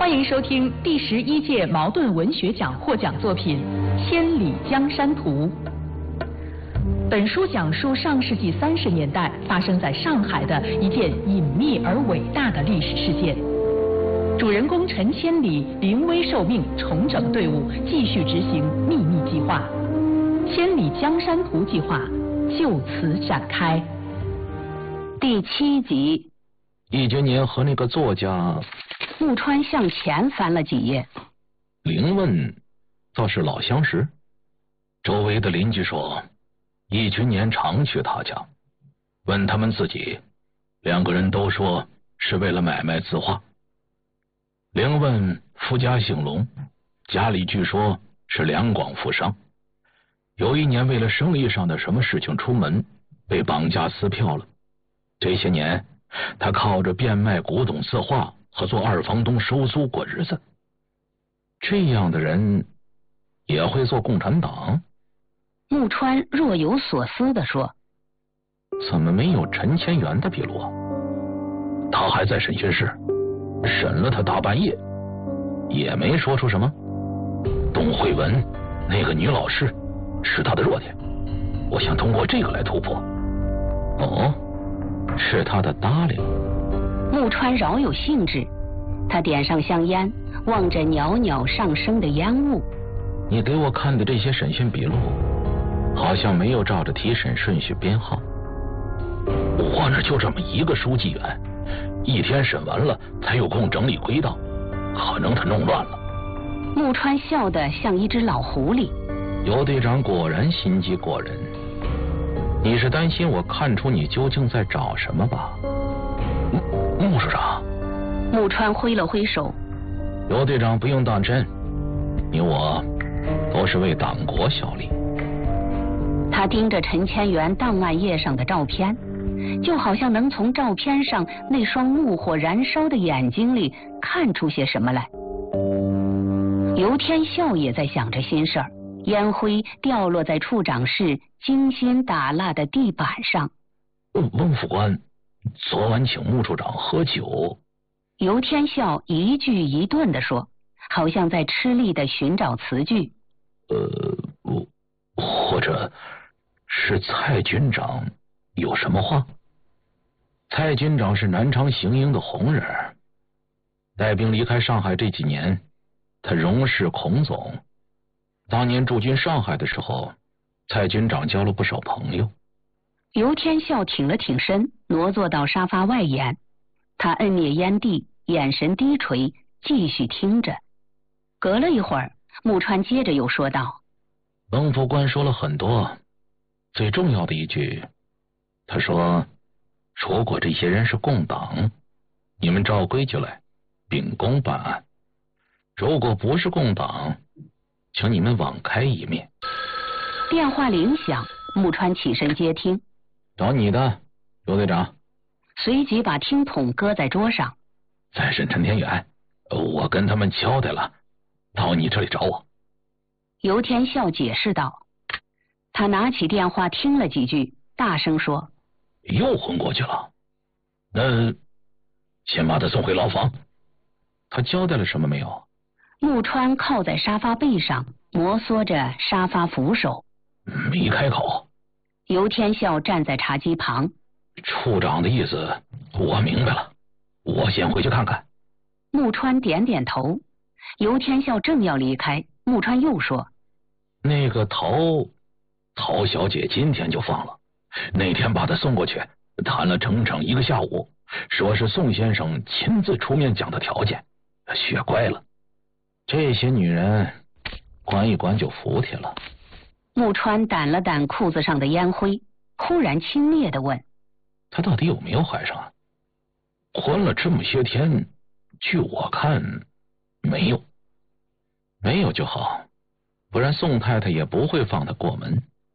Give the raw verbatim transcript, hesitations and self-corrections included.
欢迎收听第十一届茅盾文学奖获奖作品《千里江山图》。本书讲述上世纪三十年代发生在上海的一件隐秘而伟大的历史事件。主人公陈千里临危受命，重整队伍，继续执行秘密计划。千里江山图计划就此展开。 第七集。 易觉年和那个作家木川向前翻了几页。 灵问倒是老相识，周围的邻居说易觉年常去他家，问他们自己，两个人都说是为了买卖字画。灵问夫家姓龙，家里据说是两广富商，有一年为了生意上的什么事情出门，被绑架撕票了。这些年他靠着变卖古董字画和做二房东收租过日子。这样的人也会做共产党？ 木川若有所思地说。 怎么没有陈千元的笔录啊？他还在审讯室，审了他大半夜，也没说出什么。董慧文那个女老师是他的弱点，我想通过这个来突破。哦，是他的搭理。 木川饶有兴致，他点上香烟，望着袅袅上升的烟雾。 你给我看的这些审讯笔录好像没有照着提审顺序编号，我那就这么一个书记员，一天审完了才有空整理归档，可能他弄乱了。 木川笑得像一只老狐狸。 尤队长果然心机过人，你是担心我看出你究竟在找什么吧？木木署长。 木川挥了挥手。 尤队长不用当真，你我都是为党国效力。 他盯着陈千元档案页上的照片，就好像能从照片上那双怒火燃烧的眼睛里看出些什么来。尤天笑也在想着心事儿，烟灰掉落在处长室精心打蜡的地板上。 翁副官昨晚请穆处长喝酒。 尤天笑一句一顿地说，好像在吃力地寻找词句。 呃，或者是蔡军长有什么话？蔡军长是南昌行营的红人，带兵离开上海这几年，他荣视孔总。当年驻军上海的时候，蔡军长交了不少朋友。 尤天笑挺了挺身，挪坐到沙发外沿。他摁灭烟蒂，眼神低垂，继续听着。隔了一会儿，木川接着又说道： 翁副官说了很多，最重要的一句，他说如果这些人是共党，你们照规矩来秉公办案；如果不是共党，请你们网开一面。 电话铃响，木川起身接听。 找你的，尤队长。 随即把听筒搁在桌上。 再审陈天元，我跟他们交代了，到你这里找我。 尤天笑解释道。他拿起电话听了几句，大声说： 又混过去了？那先把他送回牢房。他交代了什么没有？ 木川靠在沙发背上，摩挲着沙发扶手。 没开口。 尤天笑站在茶几旁。 处长的意思我明白了，我先回去看看。 木川点点头。尤天笑正要离开，木川又说： 那个陶陶小姐今天就放了，那天把她送过去，谈了整整一个下午，说是宋先生亲自出面讲的条件，学乖了。这些女人管一管就服帖了。 木川掸了掸裤子上的烟灰，忽然轻蔑地问： 他到底有没有怀上？混了这么些天，据我看没有。没有就好，不然宋太太也不会放他过门。